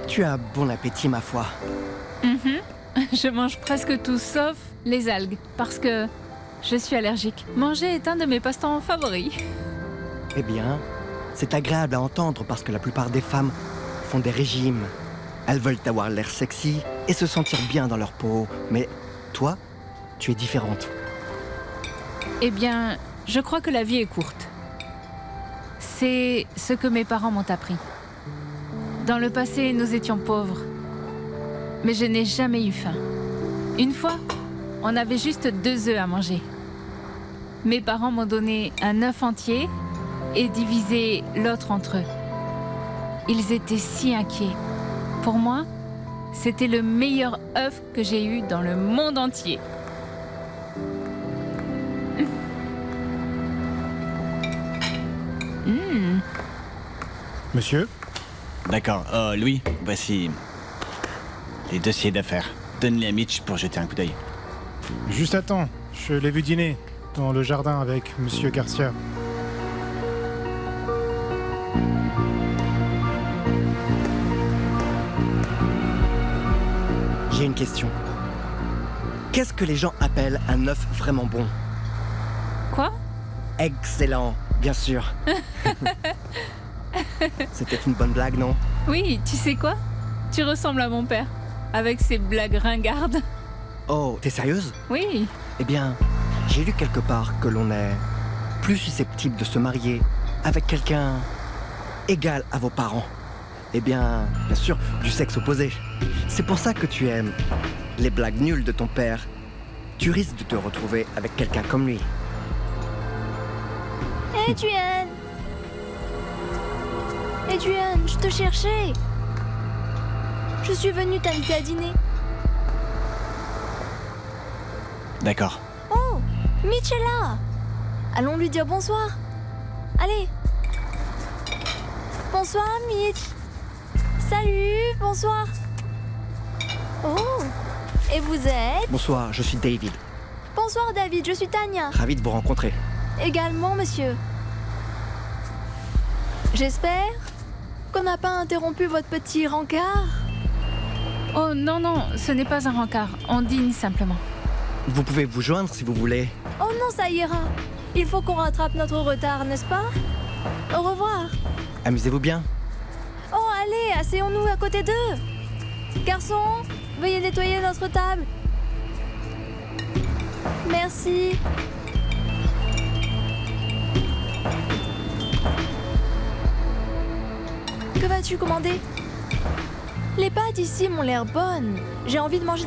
Tu as bon appétit, ma foi. Je mange presque tout sauf les algues parce que je suis allergique. Manger est un de mes passe-temps favoris. Eh bien, c'est agréable à entendre parce que la plupart des femmes font des régimes. Elles veulent avoir l'air sexy et se sentir bien dans leur peau. Mais toi, tu es différente. Eh bien, je crois que la vie est courte. C'est ce que mes parents m'ont appris. Dans le passé, nous étions pauvres. Mais je n'ai jamais eu faim. Une fois, on avait juste 2 œufs à manger. Mes parents m'ont donné un œuf entier et divisé l'autre entre eux. Ils étaient si inquiets. Pour moi, c'était le meilleur œuf que j'ai eu dans le monde entier. Monsieur? D'accord. Oh, Louis, voici les dossiers d'affaires. Donne-les à Mitch pour jeter un coup d'œil. Juste à temps. Je l'ai vu dîner dans le jardin avec Monsieur Garcia. J'ai une question. Qu'est-ce que les gens appellent un œuf vraiment bon? Quoi? Excellent, bien sûr. C'était une bonne blague, non? Oui, tu sais quoi? Tu ressembles à mon père, avec ses blagues ringardes. Oh, t'es sérieuse? Oui. Eh bien, j'ai lu quelque part que l'on est plus susceptible de se marier avec quelqu'un égal à vos parents. Eh bien sûr, du sexe opposé. C'est pour ça que tu aimes les blagues nulles de ton père. Tu risques de te retrouver avec quelqu'un comme lui. Adrian! Adrian, je te cherchais. Je suis venue t'inviter à dîner. D'accord. Oh, Mitch est là. Allons lui dire bonsoir. Allez. Bonsoir, Mitch. Salut, bonsoir. Oh, et vous êtes? Bonsoir, je suis David. Bonsoir, David, je suis Tania. Ravi de vous rencontrer. Également, monsieur. J'espère qu'on n'a pas interrompu votre petit rencard. Oh non, non, ce n'est pas un rencard. On dîne simplement. Vous pouvez vous joindre si vous voulez. Oh non, ça ira. Il faut qu'on rattrape notre retard, n'est-ce pas? Au revoir. Amusez-vous bien. Oh, allez, asseyons-nous à côté d'eux. Garçon, veuillez nettoyer notre table. Merci. Que vas-tu commander? Les pâtes ici m'ont l'air bonnes. J'ai envie de manger